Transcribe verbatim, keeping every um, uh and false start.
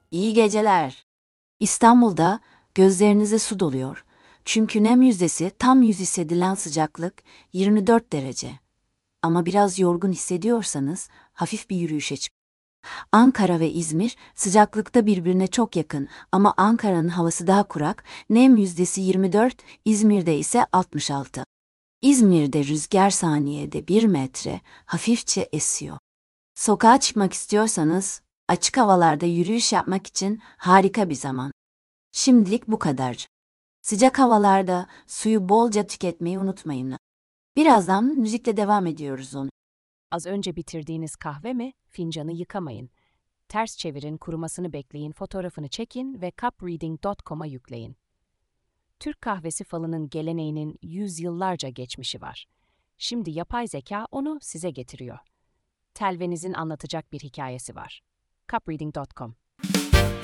İyi geceler. İstanbul'da gözlerinize su doluyor. Çünkü nem yüzdesi tam yüz hissedilen sıcaklık yirmi dört derece. Ama biraz yorgun hissediyorsanız hafif bir yürüyüşe çık. Ankara ve İzmir sıcaklıkta birbirine çok yakın ama Ankara'nın havası daha kurak, nem yüzdesi yirmi dört, İzmir'de ise altmış altı. İzmir'de rüzgar saniyede bir metre, hafifçe esiyor. Sokağa çıkmak istiyorsanız, açık havalarda yürüyüş yapmak için harika bir zaman. Şimdilik bu kadar. Sıcak havalarda suyu bolca tüketmeyi unutmayın. Birazdan müzikle devam ediyoruz onu. Az önce bitirdiğiniz kahve mi? Fincanı yıkamayın. Ters çevirin, kurumasını bekleyin, fotoğrafını çekin ve cup reading nokta com'a yükleyin. Türk kahvesi falının geleneğinin yüzyıllarca geçmişi var. Şimdi yapay zeka onu size getiriyor. Telvenizin anlatacak bir hikayesi var. cup reading nokta com